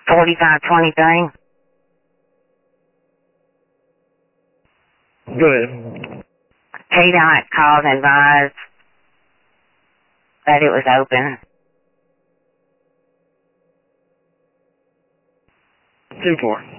4523. Go ahead. KDOT called and advised that it was open. 2-4.